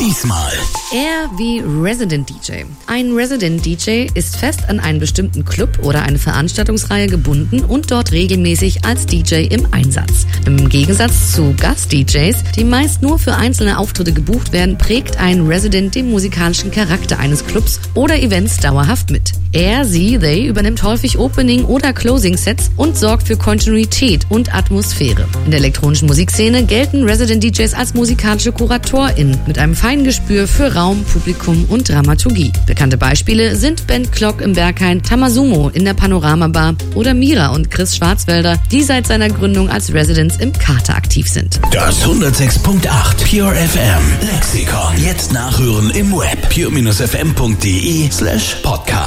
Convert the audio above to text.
Diesmal. R wie Resident DJ. Ein Resident DJ ist fest an einen bestimmten Club oder eine Veranstaltungsreihe gebunden und dort regelmäßig als DJ im Einsatz. Im Gegensatz zu Gast-DJs, die meist nur für einzelne Auftritte gebucht werden, prägt ein Resident den musikalischen Charakter eines Clubs oder Events dauerhaft mit. They übernimmt häufig Opening- oder Closing-Sets und sorgt für Kontinuität und Atmosphäre. In der elektronischen Musikszene gelten Resident-DJs als musikalische KuratorInnen mit einem feinen Gespür für Raum, Publikum und Dramaturgie. Bekannte Beispiele sind Ben Klock im Berghain, Tamasumo in der Panorama Bar oder Mira und Chris Schwarzwälder, die seit seiner Gründung als Residents im Kater aktiv sind. Das 106.8 Pure FM Lexikon. Jetzt nachhören im Web pure-fm.de/podcast.